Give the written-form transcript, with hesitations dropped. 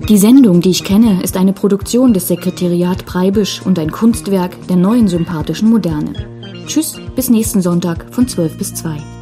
Die Sendung, die ich kenne, ist eine Produktion des Sekretariat Preibisch und ein Kunstwerk der neuen sympathischen Moderne. Tschüss, bis nächsten Sonntag von 12 bis 2.